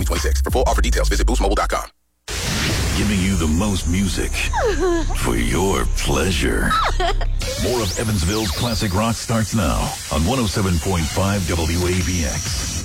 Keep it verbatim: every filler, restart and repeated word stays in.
twenty twenty-six. For full offer details, visit boost mobile dot com. Giving you the most music for your pleasure. More of Evansville's classic rock starts now on one oh seven point five W A B X.